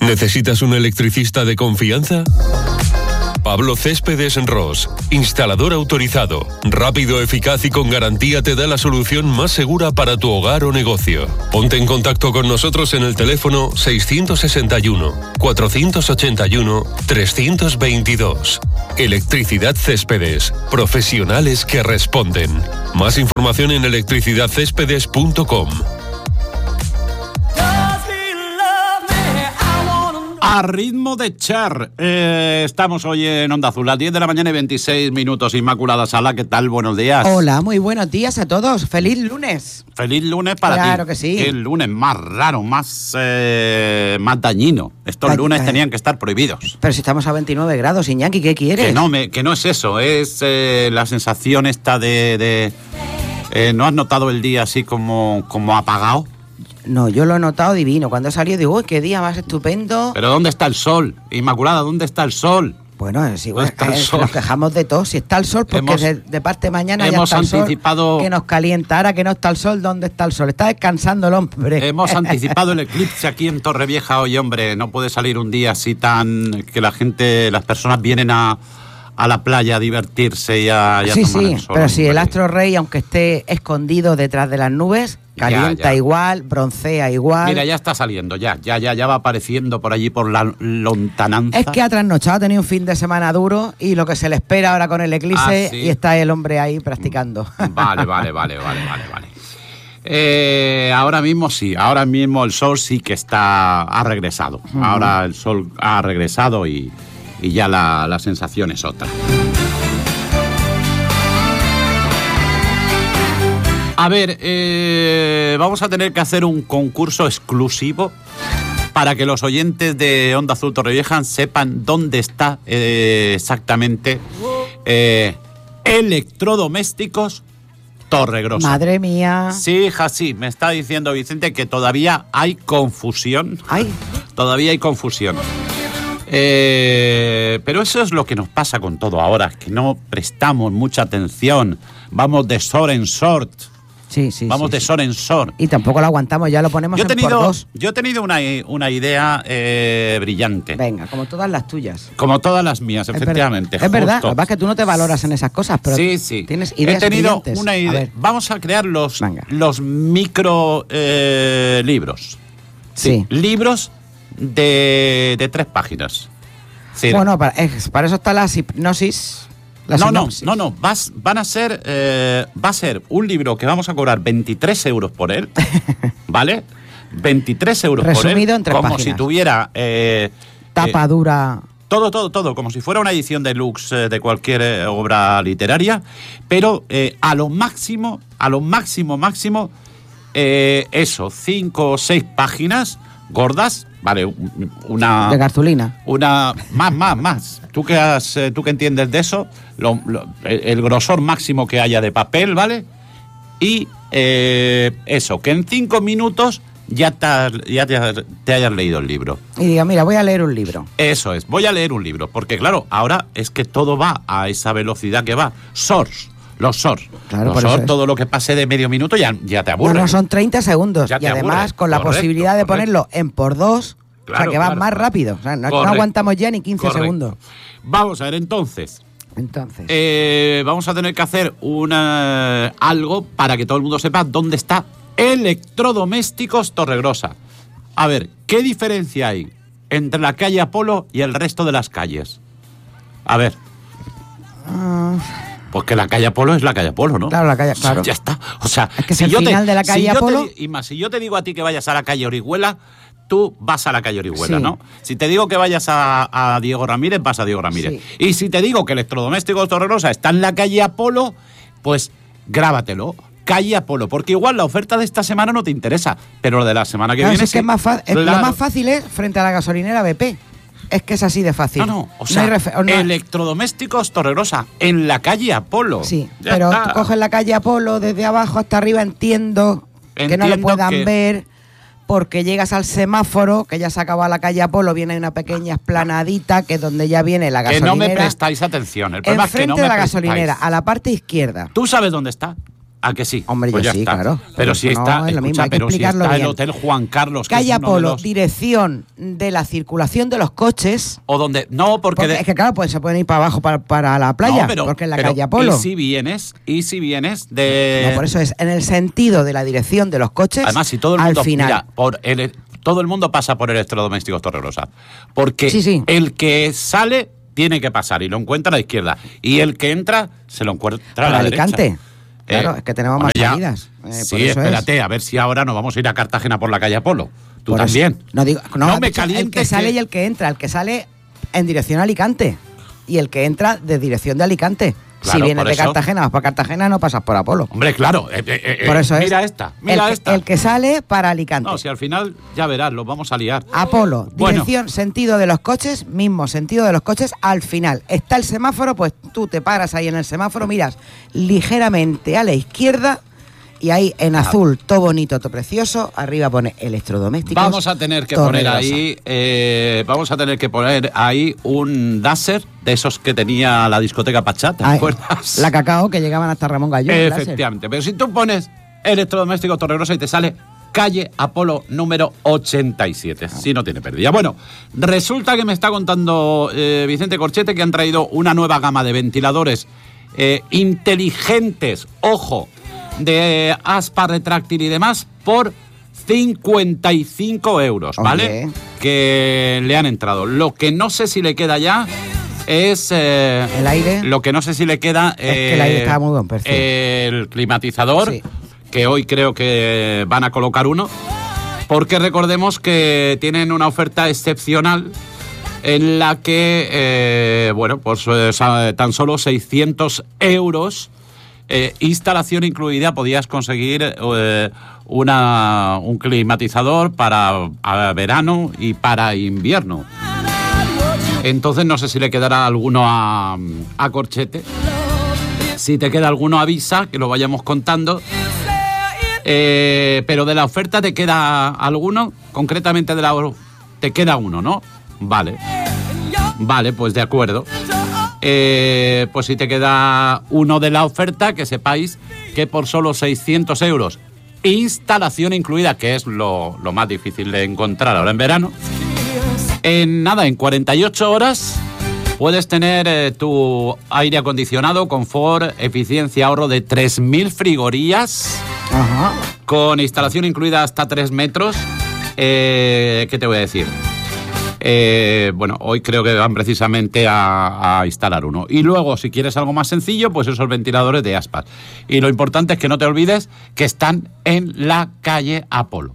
¿Necesitas un electricista de confianza? Pablo Céspedes Ros, instalador autorizado, rápido, eficaz y con garantía, te da la solución más segura para tu hogar o negocio. Ponte en contacto con nosotros en el teléfono 661 481 322. Electricidad Céspedes, profesionales que responden. Más información en electricidadcéspedes.com. A ritmo de Cher. Estamos hoy en Onda Azul, las 10 de la mañana y 26 minutos. Inmaculada Sala, ¿qué tal? Buenos días. Hola, muy buenos días a todos. ¡Feliz lunes! Feliz lunes para ti. Claro que sí. Qué lunes más raro, más dañino. Estos lunes tenían que estar prohibidos. Pero si estamos a 29 grados, Iñaki, ¿qué quieres? Que no es eso, es la sensación esta de ¿no has notado el día así como apagado? No, yo lo he notado divino. Cuando he salido digo, uy, qué día más estupendo. Pero ¿dónde está el sol? Inmaculada, ¿dónde está el sol? Bueno, es igual, nos quejamos de todo. Si está el sol, porque de parte de mañana ya está el sol. Que nos calienta. Ahora que no está el sol, ¿dónde está el sol? Está descansando el hombre. Hemos anticipado el eclipse aquí en Torrevieja hoy, hombre. No puede salir un día así tan... que las personas vienen a la playa a divertirse y a tomar el sol. Pero si el astro rey, aunque esté escondido detrás de las nubes, calienta igual, broncea igual. Mira, ya está saliendo, ya va apareciendo por allí por la lontananza. Es que ha trasnochado, ha tenido un fin de semana duro y lo que se le espera ahora con el eclipse, y está el hombre ahí practicando. Vale. Ahora mismo el sol sí que ha regresado. Ahora el sol ha regresado y ya la sensación es otra. A ver, vamos a tener que hacer un concurso exclusivo para que los oyentes de Onda Azul Torrevieja sepan dónde está exactamente Electrodomésticos Torregrosa. Madre mía. Sí, hija, sí. Me está diciendo Vicente que todavía hay confusión. Todavía hay confusión. Pero eso es lo que nos pasa con todo ahora, que no prestamos mucha atención. Vamos de sort en sort. Vamos de sort en sort. Y tampoco lo aguantamos, ya lo ponemos por dos. Yo he tenido una idea brillante. Venga, como todas las tuyas. Como todas las mías, efectivamente. Es verdad, lo que pasa es que tú no te valoras en esas cosas, pero sí. Tienes ideas He tenido brillantes. Una idea. Vamos a crear los micro libros. Sí. Libros de 3 páginas. Sí. Bueno, para eso está la hipnosis. No. Va a ser un libro que vamos a cobrar 23 euros por él, ¿vale? 23 euros por él. Resumido en 3 como páginas. Si tuviera... tapa dura... Todo, como si fuera una edición deluxe de cualquier obra literaria, pero a lo máximo, eso, 5 o 6 páginas gordas, vale, una... De cartulina. Una... Más. Tú que entiendes de eso, el grosor máximo que haya de papel, ¿vale? Y eso, que en 5 minutos ya te hayas leído el libro. Y diga, mira, voy a leer un libro. Eso es, voy a leer un libro, porque claro, ahora es que todo va a esa velocidad que va. Los SORs. Claro, los SORs, todo lo que pase de medio minuto ya te aburre. No, son 30 segundos. Y además con la posibilidad de ponerlo en por 2, claro, o sea, que va más rápido. O sea, no aguantamos ya ni 15 segundos. Vamos a ver, entonces vamos a tener que hacer algo para que todo el mundo sepa dónde está Electrodomésticos Torregrosa. A ver, ¿qué diferencia hay entre la calle Apolo y el resto de las calles? A ver. Pues que la calle Apolo es la calle Apolo, ¿no? Claro, la calle, claro. O sea, ya está. O sea, es que si el final de la calle Apolo... Si yo te digo a ti que vayas a la calle Orihuela, tú vas a la calle Orihuela, ¿no? Si te digo que vayas a Diego Ramírez, vas a Diego Ramírez. Sí. Y si te digo que Electrodomésticos Torregrosa está en la calle Apolo, pues grábatelo. Calle Apolo, porque igual la oferta de esta semana no te interesa, pero lo de la semana que viene... Es que lo más fácil es frente a la gasolinera BP. Es que es así de fácil. O sea, Electrodomésticos Torregrosa, en la calle Apolo. Sí, ya pero está. Tú coges la calle Apolo desde abajo hasta arriba, entiendo que no lo puedan ver, porque llegas al semáforo, que ya se acaba la calle Apolo, viene una pequeña esplanadita, que es donde ya viene la gasolinera. Que no me prestáis atención. El problema es que no me de la gasolinera, a la parte izquierda. ¿Tú sabes dónde está? ¿A que sí? Hombre, pues yo ya sí, está. claro. Pero si está, no, es lo mismo, hay que pero si explicarlo está bien. el Hotel Juan Carlos, que Calle es uno Apolo, de los... dirección de la circulación de los coches. O donde... No, porque es que claro, pues se pueden ir para abajo para la playa, porque en la calle Apolo. ¿Y si vienes de...? No, por eso es en el sentido de la dirección de los coches. Además, si todo el mundo... al final. Mira, todo el mundo pasa por Electrodomésticos Torregrosa. Porque sí. el que sale tiene que pasar y lo encuentra a la izquierda. Y el que entra se lo encuentra a la Alicante. derecha. Claro, es que tenemos más salidas. Sí, espérate, a ver si ahora nos vamos a ir a Cartagena por la calle Apolo. Tú por también. Eso, no me calientes. El que sale y el que entra. El que sale en dirección a Alicante. Y el que entra de dirección de Alicante. Claro, si vienes de Cartagena, vas para Cartagena, no pasas por Apolo. Hombre, claro. Por eso mira es. Mira esta. El que sale para Alicante. No, si al final, ya verás, los vamos a liar. Apolo, dirección, sentido de los coches, mismo sentido de los coches, al final. Está el semáforo, pues tú te paras ahí en el semáforo, miras ligeramente a la izquierda y ahí en azul, todo bonito, todo precioso, arriba pone electrodomésticos. Vamos a tener que poner ahí, un láser de esos que tenía la discoteca Pachá, ¿te acuerdas? La Cacao, que llegaban hasta Ramón Gallón. Efectivamente, pero si tú pones electrodomésticos Torregrosa y te sale calle Apolo número 87, si no tiene pérdida. Bueno, resulta que me está contando Vicente Corchete que han traído una nueva gama de ventiladores inteligentes, ojo, de aspa retráctil y demás, por 55 euros, ¿vale? Que le han entrado. Lo que no sé si le queda ya es... ¿el aire? Lo que no sé si le queda... es que el aire está muy buen precio. El climatizador, sí, que hoy creo que van a colocar uno, porque recordemos que tienen una oferta excepcional en la que, pues tan solo 600 euros... instalación incluida, podías conseguir un climatizador para verano y para invierno. Entonces no sé si le quedará alguno a Corchete. Si te queda alguno, avisa, que lo vayamos contando. Pero de la oferta te queda alguno, concretamente te queda uno, ¿no? Vale, pues de acuerdo. Pues si te queda uno de la oferta, que sepáis que por solo 600 euros, instalación incluida, que es lo más difícil de encontrar ahora en verano, en 48 horas puedes tener tu aire acondicionado, confort, eficiencia, ahorro de 3.000 frigorías. Ajá. Con instalación incluida hasta 3 metros. ¿Qué te voy a decir? Hoy creo que van precisamente a instalar uno. Y luego, si quieres algo más sencillo, pues esos ventiladores de aspas. Y lo importante es que no te olvides que están en la calle Apolo.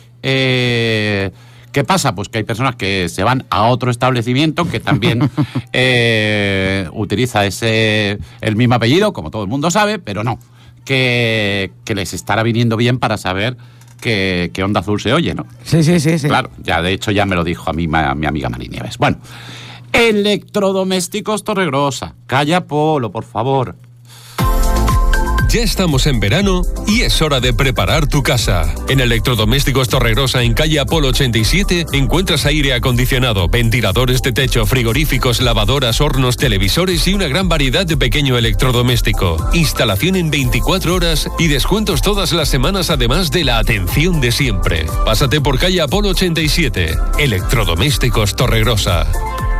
¿Qué pasa? Pues que hay personas que se van a otro establecimiento que también utiliza el mismo apellido, como todo el mundo sabe, pero no. Que les estará viniendo bien para saber que Onda Azul se oye, ¿no? Sí. Claro, de hecho ya me lo dijo a mí mi amiga Mari Nieves. Bueno, Electrodomésticos Torregrosa, calle Apolo, por favor. Ya estamos en verano y es hora de preparar tu casa. En Electrodomésticos Torregrosa, en calle Apolo 87, encuentras aire acondicionado, ventiladores de techo, frigoríficos, lavadoras, hornos, televisores y una gran variedad de pequeño electrodoméstico. Instalación en 24 horas y descuentos todas las semanas, además de la atención de siempre. Pásate por calle Apolo 87, Electrodomésticos Torregrosa.